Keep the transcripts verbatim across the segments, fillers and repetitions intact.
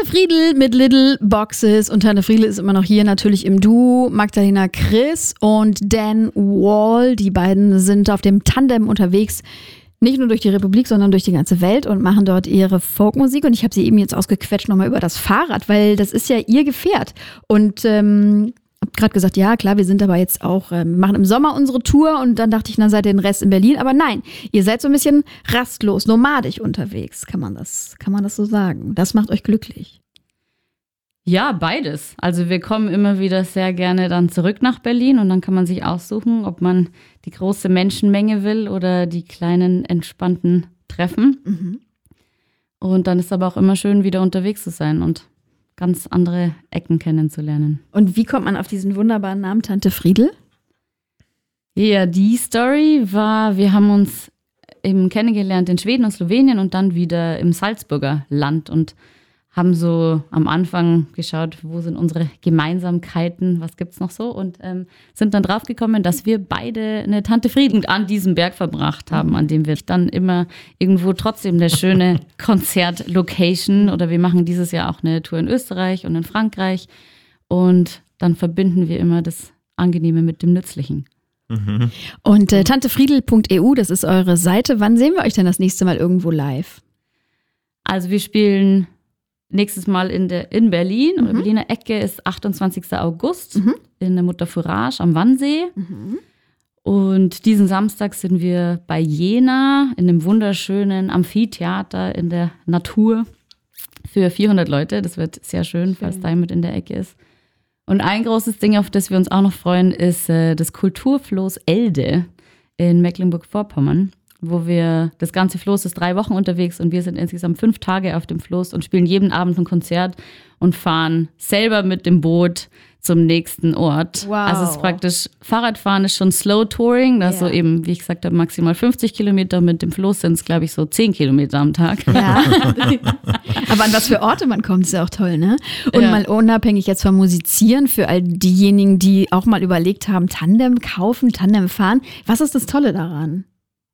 Tante Friedl mit Little Boxes und Tante Friedl ist immer noch hier, natürlich im Duo. Magdalena Chris und Dan Wall, die beiden sind auf dem Tandem unterwegs. Nicht nur durch die Republik, sondern durch die ganze Welt und machen dort ihre Folkmusik. Und ich habe sie eben jetzt ausgequetscht nochmal über das Fahrrad, weil das ist ja ihr Gefährt. Und ähm, habe gerade gesagt, ja klar, wir sind aber jetzt auch, ähm, machen im Sommer unsere Tour. Und dann dachte ich, dann seid ihr den Rest in Berlin. Aber nein, ihr seid so ein bisschen rastlos, nomadisch unterwegs, kann man das, kann man das so sagen. Das macht euch glücklich. Ja, beides. Also wir kommen immer wieder sehr gerne dann zurück nach Berlin und dann kann man sich aussuchen, ob man die große Menschenmenge will oder die kleinen, entspannten Treffen. Mhm. Und dann ist aber auch immer schön, wieder unterwegs zu sein und ganz andere Ecken kennenzulernen. Und wie kommt man auf diesen wunderbaren Namen Tante Friedl? Ja, die Story war, wir haben uns eben kennengelernt in Schweden und Slowenien und dann wieder im Salzburger Land und haben so am Anfang geschaut, wo sind unsere Gemeinsamkeiten, was gibt's noch so und ähm, sind dann draufgekommen, dass wir beide eine Tante Friedl an diesem Berg verbracht haben, an dem wir dann immer irgendwo trotzdem eine schöne Konzertlocation oder wir machen dieses Jahr auch eine Tour in Österreich und in Frankreich und dann verbinden wir immer das Angenehme mit dem Nützlichen. Mhm. Und äh, tantefriedl punkt e u, das ist eure Seite. Wann sehen wir euch denn das nächste Mal irgendwo live? Also wir spielen nächstes Mal in, der, in Berlin, mhm. oder Berliner Ecke ist achtundzwanzigster August mhm. in der Mutter Fourage am Wannsee. Mhm. Und diesen Samstag sind wir bei Jena in einem wunderschönen Amphitheater in der Natur für vierhundert Leute. Das wird sehr schön, schön. falls da mit in der Ecke ist. Und ein großes Ding, auf das wir uns auch noch freuen, ist äh, das Kulturfloß Elde in Mecklenburg-Vorpommern, wo wir, das ganze Floß ist drei Wochen unterwegs und wir sind insgesamt fünf Tage auf dem Floß und spielen jeden Abend ein Konzert und fahren selber mit dem Boot zum nächsten Ort. Wow. Also es ist praktisch, Fahrradfahren ist schon Slow Touring, das yeah. so eben, wie ich gesagt habe, maximal fünfzig Kilometer, mit dem Floß sind es, glaube ich, so zehn Kilometer am Tag. Ja. Aber an was für Orte man kommt, ist ja auch toll, ne? Und ja. mal unabhängig jetzt vom Musizieren, für all diejenigen, die auch mal überlegt haben, Tandem kaufen, Tandem fahren, was ist das Tolle daran?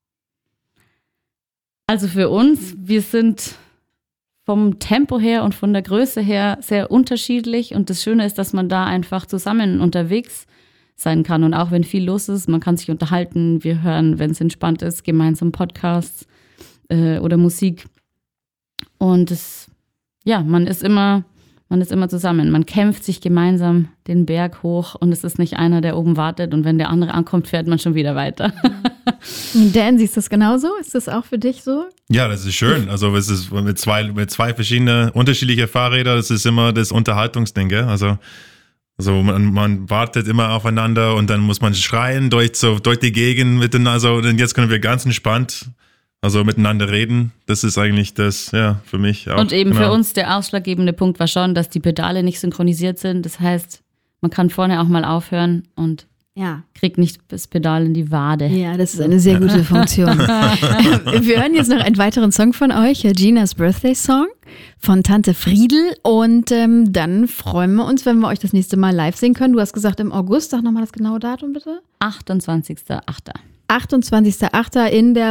Also für uns, wir sind vom Tempo her und von der Größe her sehr unterschiedlich und das Schöne ist, dass man da einfach zusammen unterwegs sein kann und auch wenn viel los ist, man kann sich unterhalten, wir hören, wenn es entspannt ist, gemeinsam Podcasts äh, oder Musik und es, ja, man ist immer, man ist immer zusammen, man kämpft sich gemeinsam den Berg hoch und es ist nicht einer, der oben wartet und wenn der andere ankommt, fährt man schon wieder weiter. Dan, siehst du das genauso? Ist das auch für dich so? Ja, das ist schön. Also es ist mit zwei, mit zwei verschiedenen unterschiedlichen Fahrrädern, das ist immer das Unterhaltungsding, gell? Also, also man, man wartet immer aufeinander und dann muss man schreien durch, so, durch die Gegend miteinander. Also und jetzt können wir ganz entspannt also miteinander reden. Das ist eigentlich das, ja, für mich auch. Und eben genau. für uns der ausschlaggebende Punkt war schon, dass die Pedale nicht synchronisiert sind. Das heißt, man kann vorne auch mal aufhören und ja. kriegt nicht das Pedal in die Wade. Ja, das ist eine sehr gute Funktion. Wir hören jetzt noch einen weiteren Song von euch, Ginas Birthday Song von Tante Friedl. Und ähm, dann freuen wir uns, wenn wir euch das nächste Mal live sehen können. Du hast gesagt im August, sag nochmal das genaue Datum bitte. achtundzwanzigster achter achtundzwanzigster achter in der